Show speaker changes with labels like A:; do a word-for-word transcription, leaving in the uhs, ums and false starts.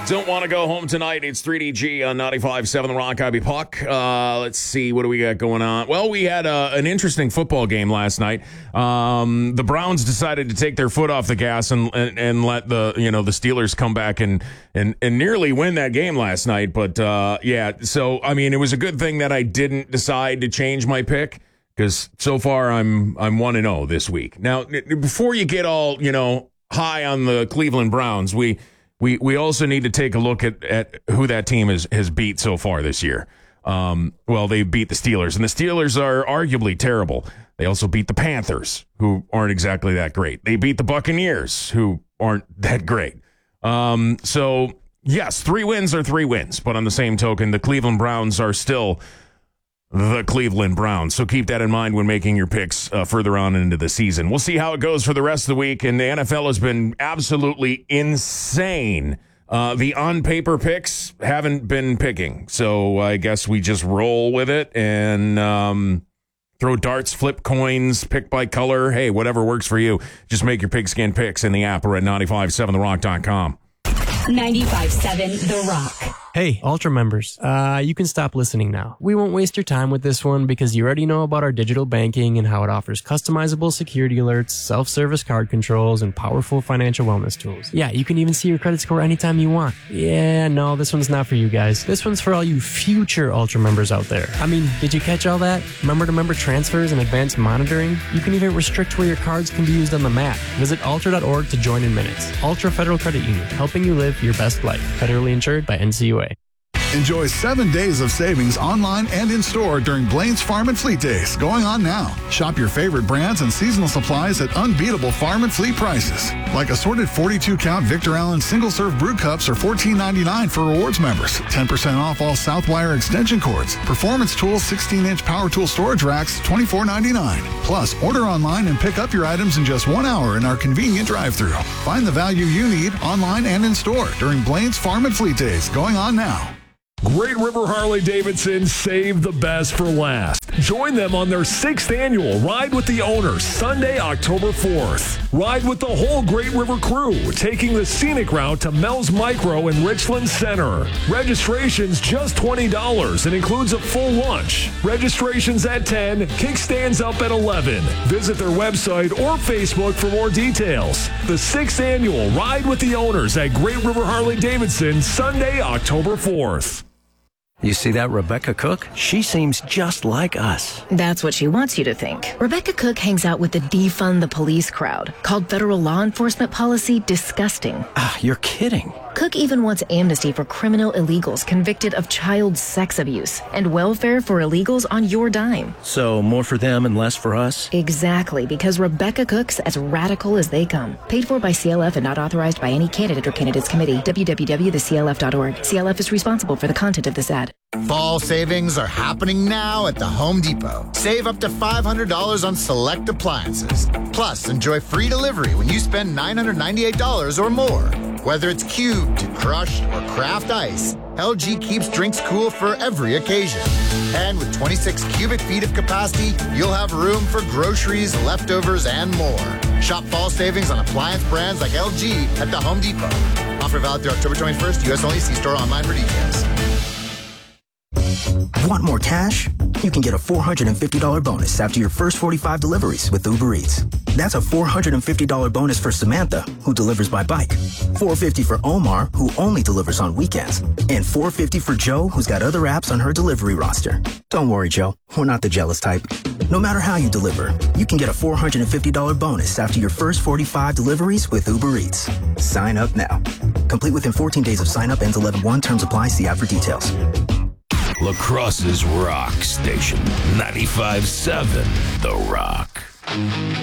A: Don't want to go home tonight. It's three D G on ninety-five point seven The Rock. I be Puck. Uh, let's see. What do we got going on? Well, we had uh, an interesting football game last night. Um, the Browns decided to take their foot off the gas and, and and let the you know the Steelers come back and and, and nearly win that game last night. But uh, yeah, so I mean, it was a good thing that I didn't decide to change my pick because so far I'm I'm one and zero this week. Now, before you get all you know high on the Cleveland Browns, we. We we also need to take a look at, at who that team has, has beat so far this year. Um, well, they beat the Steelers, and the Steelers are arguably terrible. They also beat the Panthers, who aren't exactly that great. They beat the Buccaneers, who aren't that great. Um, so, yes, three wins are three wins, but on the same token, the Cleveland Browns are still the Cleveland Browns. So keep that in mind when making your picks uh, further on into the season. We'll see how it goes for the rest of the week, and the N F L has been absolutely insane. Uh, the on-paper picks haven't been picking, so I guess we just roll with it and um, throw darts, flip coins, pick by color. Hey, whatever works for you. Just make your pigskin picks in the app or at nine five seven the rock dot com.
B: ninety-five point seven The Rock.
C: Hey, Ultra members, uh, you can stop listening now. We won't waste your time with this one because you already know about our digital banking and how it offers customizable security alerts, self-service card controls, and powerful financial wellness tools. Yeah, you can even see your credit score anytime you want. Yeah, no, this one's not for you guys. This one's for all you future Ultra members out there. I mean, did you catch all that? Member-to-member transfers and advanced monitoring? You can even restrict where your cards can be used on the map. Visit ultra dot org to join in minutes. Ultra Federal Credit Union, helping you live your best life. Federally insured by N C U A.
D: Enjoy seven days of savings online and in-store during Blaine's Farm and Fleet Days, going on now. Shop your favorite brands and seasonal supplies at unbeatable farm and fleet prices. Like assorted forty-two count Victor Allen single-serve brew cups are fourteen ninety-nine for rewards members. ten percent off all Southwire extension cords. Performance Tools sixteen inch power tool storage racks, twenty-four ninety-nine. Plus, order online and pick up your items in just one hour in our convenient drive-thru. Find the value you need online and in-store during Blaine's Farm and Fleet Days, going on now.
E: Great River Harley-Davidson saved the best for last. Join them on their sixth annual Ride with the Owner, Sunday, October fourth. Ride with the whole Great River crew, taking the scenic route to Mel's Micro in Richland Center. Registration's just twenty dollars and includes a full lunch. Registration's at ten, kickstands up at eleven. Visit their website or Facebook for more details. The sixth annual Ride with the Owners at Great River Harley-Davidson, Sunday, October fourth.
F: You see that Rebecca Cook? She seems just like us.
G: That's what she wants you to think. Rebecca Cook hangs out with the defund the police crowd, called federal law enforcement policy disgusting.
F: Ah, you're kidding.
G: Cook even wants amnesty for criminal illegals convicted of child sex abuse and welfare for illegals on your dime.
F: So more for them and less for us?
G: Exactly, because Rebecca Cook's as radical as they come. Paid for by C L F and not authorized by any candidate or candidates committee. w w w dot the c l f dot org. C L F is responsible for the content of this ad.
H: Fall savings are happening now at the Home Depot. Save up to five hundred dollars on select appliances. Plus, enjoy free delivery when you spend nine hundred ninety-eight dollars or more. Whether it's cubed, crushed, or craft ice, L G keeps drinks cool for every occasion. And with twenty-six cubic feet of capacity, you'll have room for groceries, leftovers, and more. Shop fall savings on appliance brands like L G at the Home Depot. Offer valid through October twenty-first, U S only. See store online for details.
I: Want more cash? You can get a four hundred fifty dollars bonus after your first forty-five deliveries with Uber Eats. That's a four hundred fifty dollars bonus for Samantha, who delivers by bike, four hundred fifty dollars for Omar, who only delivers on weekends, and four hundred fifty dollars for Joe, who's got other apps on her delivery roster. Don't worry, Joe. We're not the jealous type. No matter how you deliver, you can get a four hundred fifty dollars bonus after your first forty-five deliveries with Uber Eats. Sign up now. Complete within fourteen days of sign up. Ends eleven one. Terms apply. See app for details.
J: La Crosse's Rock Station, ninety-five point seven The Rock.